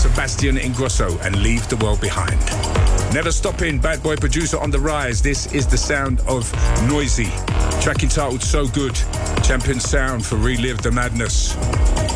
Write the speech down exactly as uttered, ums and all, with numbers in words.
Sebastian Ingrosso and Leave the World Behind. Never stopping, bad boy producer on the rise. This is the sound of Noisy. Track entitled So Good. Champion sound for Relive the Madness.